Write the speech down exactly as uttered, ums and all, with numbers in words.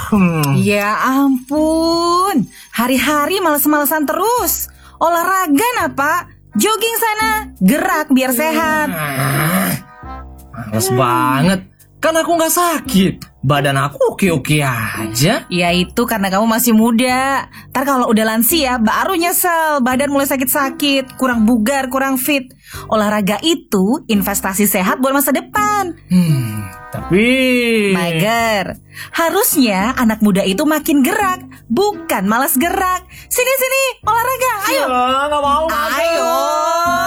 Hmm. Ya ampun, hari-hari males-malesan terus. Olahraga nah Pak, jogging sana, gerak biar sehat. Males hmm. banget, kan aku gak sakit. Badan aku oke-oke aja. Ya itu karena kamu masih muda. Ntar kalau udah lansia baru nyesel, badan mulai sakit-sakit, kurang bugar, kurang fit. Olahraga itu investasi sehat buat masa depan. Hmm, tapi Mager, harusnya anak muda itu makin gerak, bukan malas gerak. Sini-sini, olahraga, ayo. Ya, gak mau. Ayo.